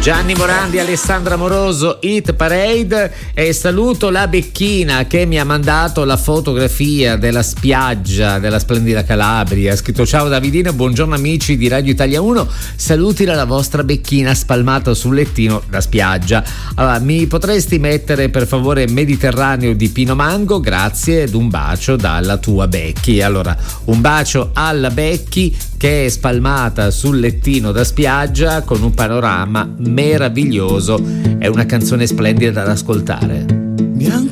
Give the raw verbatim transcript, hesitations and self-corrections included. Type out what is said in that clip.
Gianni Morandi, Alessandra Moroso, Hit Parade. E saluto la Becchina che mi ha mandato la fotografia della spiaggia della splendida Calabria. Ha scritto: ciao Davidino, buongiorno amici di Radio Italia uno, saluti dalla vostra Becchina spalmata sul lettino da spiaggia. Allora, mi potresti mettere per favore Mediterraneo di Pino Mango? Grazie, ed un bacio dalla tua Becchi. Allora, un bacio alla Becchi che è spalmata sul lettino da spiaggia con un panorama meraviglioso. È una canzone splendida da ascoltare.